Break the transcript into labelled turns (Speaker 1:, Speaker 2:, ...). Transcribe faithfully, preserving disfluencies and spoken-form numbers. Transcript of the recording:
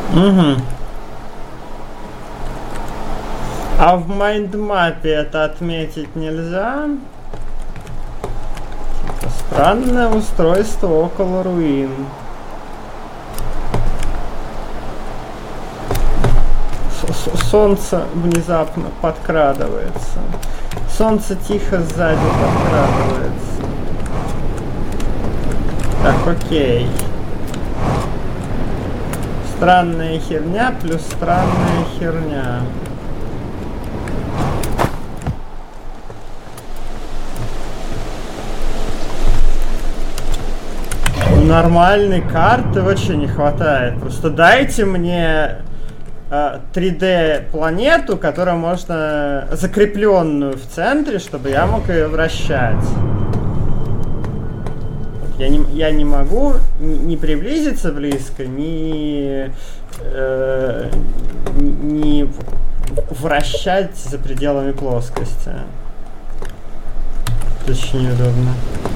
Speaker 1: Угу. А в майндмапе это отметить нельзя? Типа, странное устройство около руин. Солнце внезапно подкрадывается. Солнце тихо сзади подкрадывается. Так, окей. Странная херня плюс странная херня. Нормальной карты вообще не хватает. Просто дайте мне э, три дэ планету, которая можно закрепленную в центре, чтобы я мог ее вращать. Я не, я не могу ни, ни приблизиться близко, ни, э, ни вращать за пределами плоскости. Это очень неудобно.